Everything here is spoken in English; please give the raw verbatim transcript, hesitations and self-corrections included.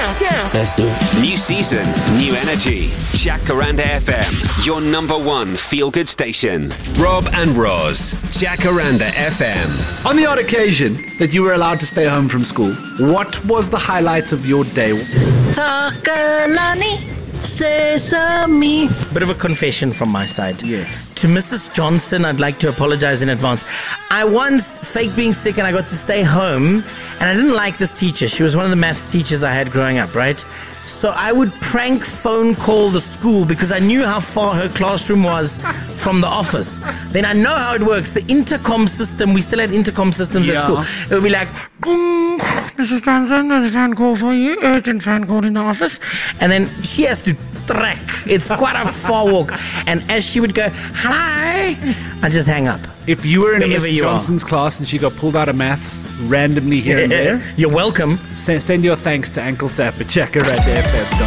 down, down. Let's do it. New season, new energy. Jacaranda F M, your number one feel-good station. Rob and Roz, Jacaranda F M. On the odd occasion that you were allowed to stay home from school, what was the highlights of your day? Takalani Sesame. Bit of a confession from my side. Yes. To Missus Johnson, I'd like to apologize in advance. I once faked being sick and I got to stay home, and I didn't like this teacher. She was one of the maths teachers I had growing up, right? So I would prank phone call the school because I knew how far her classroom was from the office. Then I know how it works. The intercom system, we still had intercom systems Yeah. at school. It would be like, "Mm, Missus Johnson, there's a phone call for you, urgent phone call in the office." And then she has to trek. It's quite a far walk. And as she would go, "Hello," I just hang up. If you were in a Wherever Miss you are. Johnson's class and she got pulled out of maths randomly here and there, You're welcome. send, send your thanks to Ankle Tap at Jacaranda F M.